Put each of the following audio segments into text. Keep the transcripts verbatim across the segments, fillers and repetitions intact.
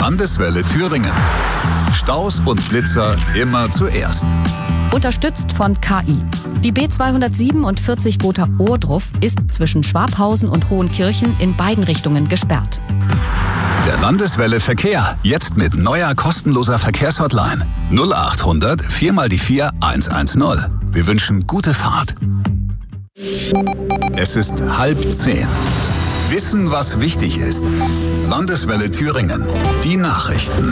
Landeswelle Thüringen. Staus und Blitzer immer zuerst. Unterstützt von K I. Die B zweihundertsiebenundvierzig Gotha-Ohrdruf ist zwischen Schwabhausen und Hohenkirchen in beiden Richtungen gesperrt. Der Landeswelle Verkehr, jetzt mit neuer kostenloser Verkehrshotline. null acht hundert vier mal die vier eins eins null. Wir wünschen gute Fahrt. Es ist halb zehn. Wissen, was wichtig ist. Landeswelle Thüringen. Die Nachrichten.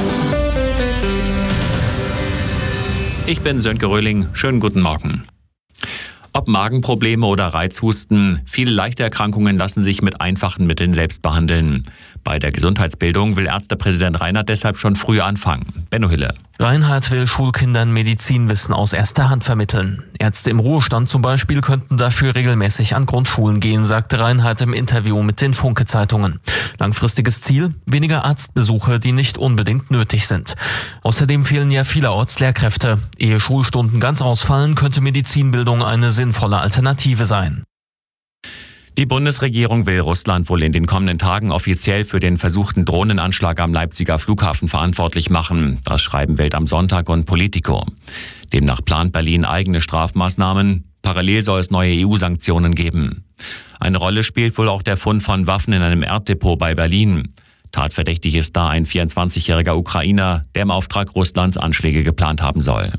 Ich bin Sönke Röhling. Schönen guten Morgen. Ob Magenprobleme oder Reizhusten, viele leichte Erkrankungen lassen sich mit einfachen Mitteln selbst behandeln. Bei der Gesundheitsbildung will Ärztepräsident Reinhardt deshalb schon früh anfangen. Benno Hille. Reinhardt will Schulkindern Medizinwissen aus erster Hand vermitteln. Ärzte im Ruhestand zum Beispiel könnten dafür regelmäßig an Grundschulen gehen, sagte Reinhardt im Interview mit den Funke-Zeitungen. Langfristiges Ziel? Weniger Arztbesuche, die nicht unbedingt nötig sind. Außerdem fehlen ja vielerorts Lehrkräfte. Ehe Schulstunden ganz ausfallen, könnte Medizinbildung eine sinnvolle Alternative sein. Die Bundesregierung will Russland wohl in den kommenden Tagen offiziell für den versuchten Drohnenanschlag am Leipziger Flughafen verantwortlich machen. Das schreiben Welt am Sonntag und Politico. Demnach plant Berlin eigene Strafmaßnahmen. Parallel soll es neue E U-Sanktionen geben. Eine Rolle spielt wohl auch der Fund von Waffen in einem Erddepot bei Berlin. Tatverdächtig ist da ein vierundzwanzigjähriger Ukrainer, der im Auftrag Russlands Anschläge geplant haben soll.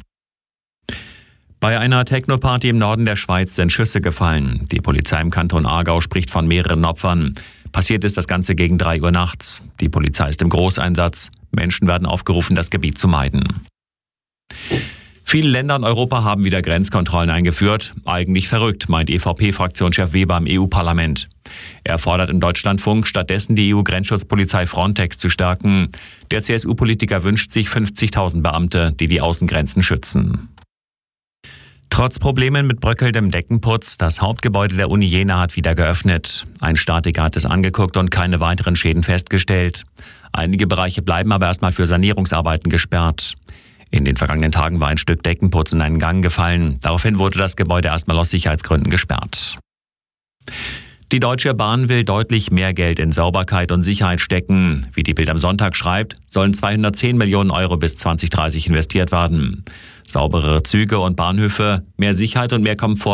Bei einer Techno-Party im Norden der Schweiz sind Schüsse gefallen. Die Polizei im Kanton Aargau spricht von mehreren Opfern. Passiert ist das Ganze gegen drei Uhr nachts. Die Polizei ist im Großeinsatz. Menschen werden aufgerufen, das Gebiet zu meiden. Viele Länder in Europa haben wieder Grenzkontrollen eingeführt. Eigentlich verrückt, meint E V P-Fraktionschef Weber im E U-Parlament. Er fordert im Deutschlandfunk, stattdessen die E U-Grenzschutzpolizei Frontex zu stärken. Der C S U-Politiker wünscht sich fünfzigtausend Beamte, die die Außengrenzen schützen. Trotz Problemen mit bröckelndem Deckenputz, das Hauptgebäude der Uni Jena hat wieder geöffnet. Ein Statiker hat es angeguckt und keine weiteren Schäden festgestellt. Einige Bereiche bleiben aber erstmal für Sanierungsarbeiten gesperrt. In den vergangenen Tagen war ein Stück Deckenputz in einen Gang gefallen. Daraufhin wurde das Gebäude erstmal aus Sicherheitsgründen gesperrt. Die Deutsche Bahn will deutlich mehr Geld in Sauberkeit und Sicherheit stecken. Wie die Bild am Sonntag schreibt, sollen zweihundertzehn Millionen Euro bis zwanzig dreißig investiert werden. Sauberere Züge und Bahnhöfe, mehr Sicherheit und mehr Komfort